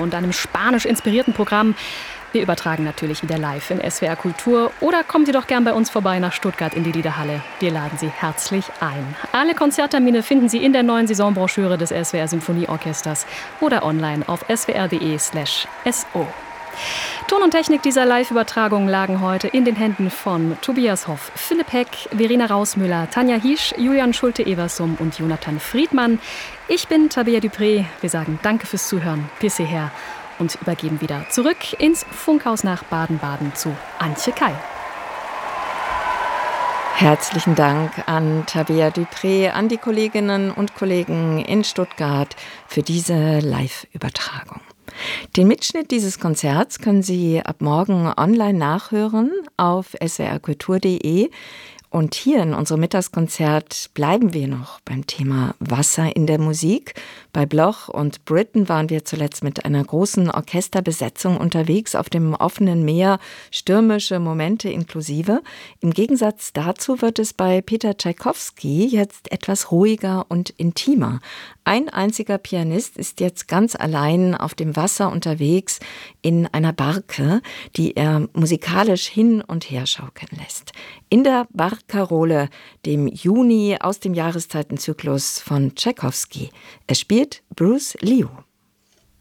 und einem spanisch inspirierten Programm. Wir übertragen natürlich wieder live in SWR Kultur. Oder kommen Sie doch gern bei uns vorbei nach Stuttgart in die Liederhalle. Wir laden Sie herzlich ein. Alle Konzerttermine finden Sie in der neuen Saisonbroschüre des SWR Symphonieorchesters oder online auf swr.de/so. Ton und Technik dieser Live-Übertragung lagen heute in den Händen von Tobias Hoff, Philipp Heck, Verena Rausmüller, Tanja Hiesch, Julian Schulte-Eversum und Jonathan Friedmann. Ich bin Tabea Dupré. Wir sagen Danke fürs Zuhören bis hierher und übergeben wieder zurück ins Funkhaus nach Baden-Baden zu Antje Keil. Herzlichen Dank an Tabea Dupré, an die Kolleginnen und Kollegen in Stuttgart für diese Live-Übertragung. Den Mitschnitt dieses Konzerts können Sie ab morgen online nachhören auf swrkultur.de. Und hier in unserem Mittagskonzert bleiben wir noch beim Thema Wasser in der Musik. Bei Bloch und Britten waren wir zuletzt mit einer großen Orchesterbesetzung unterwegs auf dem offenen Meer, stürmische Momente inklusive. Im Gegensatz dazu wird es bei Peter Tschaikowski jetzt etwas ruhiger und intimer. Ein einziger Pianist ist jetzt ganz allein auf dem Wasser unterwegs in einer Barke, die er musikalisch hin und her schaukeln lässt. In der Barkarole, dem Juni aus dem Jahreszeitenzyklus von Tschaikowski. Es spielt Bruce Liu.